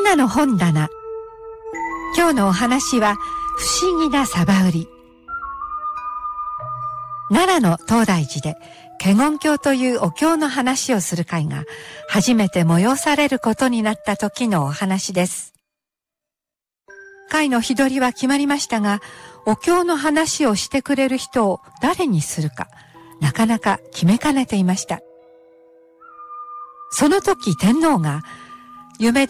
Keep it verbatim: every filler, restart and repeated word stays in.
ナの本棚。今日のお話は不思議なサバウリ。奈良の東大寺で華厳経というお経の話をする会が初めて催されることになった時のお話です。会の日取りは決まりましたが、お経の話をしてくれる人を誰にするかなかなか決めかねていました。その時天皇が夢